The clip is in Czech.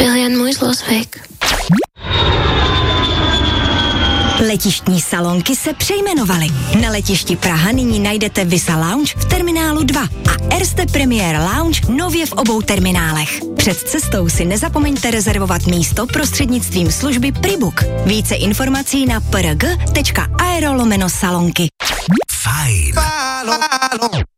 byl jen můj zlozvyk. Letištní salonky se přejmenovaly. Na letišti Praha nyní najdete Visa Lounge v terminálu 2 a Erste Premier Lounge nově v obou terminálech. Před cestou si nezapomeňte rezervovat místo prostřednictvím služby Pribook. Více informací na prg.aero/salonky. Fajn.